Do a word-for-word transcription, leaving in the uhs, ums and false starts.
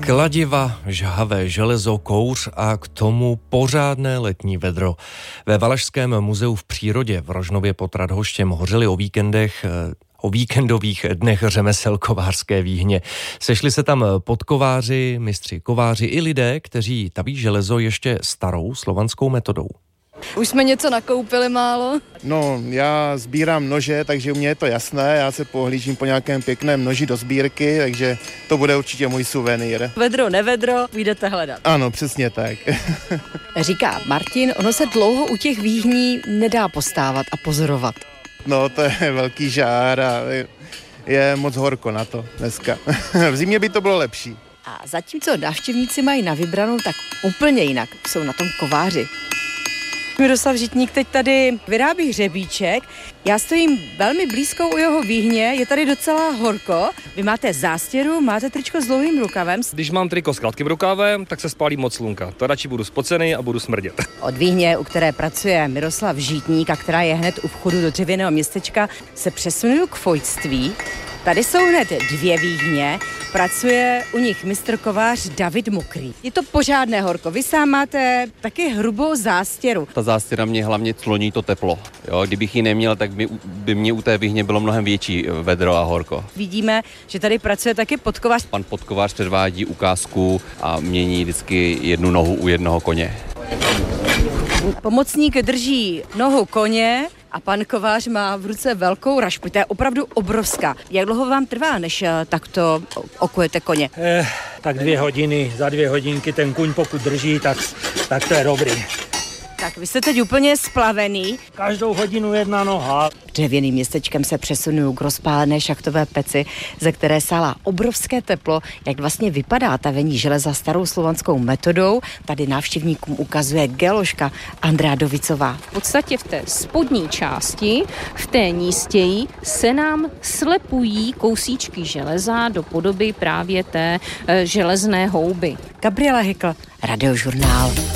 Kladiva, žhavé železo, kouř a k tomu pořádné letní vedro. Ve Valašském muzeu v přírodě v Rožnově pod Radhoštěm hořely o víkendech o víkendových dnech řemesel kovářské výhně. Sešli se tam podkováři, mistři kováři i lidé, kteří taví železo ještě starou slovanskou metodou. Už jsme něco nakoupili málo? No, já sbírám nože, takže u mě je to jasné. Já se pohlížím po nějakém pěkném noži do sbírky, takže to bude určitě můj suvenýr. Vedro, nevedro, jdete hledat. Ano, přesně tak. Říká Martin, ono se dlouho u těch výhní nedá postávat a pozorovat. No, to je velký žár a je moc horko na to dneska. V zimě by to bylo lepší. A zatímco návštěvníci mají na vybranou, tak úplně jinak jsou na tom kováři. Miroslav Žitník teď tady vyrábí hřebíček. Já stojím velmi blízko u jeho výhně, je tady docela horko. Vy máte zástěru, máte tričko s dlouhým rukavem. Když mám triko s krátkým rukávem, tak se spálí moc slunka. To radši budu spocený a budu smrdět. Od výhně, u které pracuje Miroslav Žitník a která je hned u vchodu do dřevěného městečka, se přesunuju k fojtství. Tady jsou hned dvě výhně, pracuje u nich mistr kovář David Mokrý. Je to pořádné horko, vy sám máte taky hrubou zástěru. Ta zástěra mě hlavně cloní to teplo. Jo, kdybych ji neměl, tak by, by mě u té výhně bylo mnohem větší vedro a horko. Vidíme, že tady pracuje taky podkovář. Pan podkovář předvádí ukázku a mění vždycky jednu nohu u jednoho koně. Pomocník drží nohu koně a pan kovář má v ruce velkou rašpu. To je opravdu obrovská. Jak dlouho vám trvá, než takto okujete koně? Eh, tak dvě hodiny, za dvě hodinky ten kuň pokud drží, tak, tak to je dobrý. Tak vy jste teď úplně splavený. Každou hodinu jedna noha. Dřevěným městečkem se přesunuju k rozpálené šachtové peci, ze které sála obrovské teplo. Jak vlastně vypadá tavení železa starou slovanskou metodou, tady návštěvníkům ukazuje geoložka Andrea Dovicová. V podstatě v té spodní části, v té nístěji, se nám slepují kousíčky železa do podoby právě té e, železné houby. Gabriela Hykl, Radiožurnál.